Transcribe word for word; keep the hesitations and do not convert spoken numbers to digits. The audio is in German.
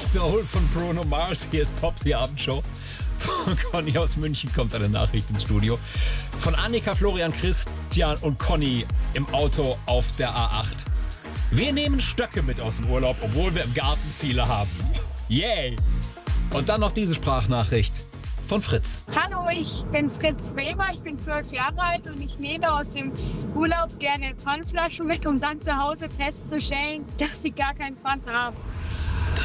Soul von Bruno Mars. Hier ist Pop, die Abendshow. Von Conny aus München kommt eine Nachricht ins Studio. Von Annika, Florian, Christian und Conny im Auto auf der A acht. Wir nehmen Stöcke mit aus dem Urlaub, obwohl wir im Garten viele haben. Yay! Und dann noch diese Sprachnachricht von Fritz. Hallo, ich bin Fritz Weber, ich bin zwölf Jahre alt und ich nehme aus dem Urlaub gerne Pfandflaschen mit, um dann zu Hause festzustellen, dass sie gar keinen Pfand haben.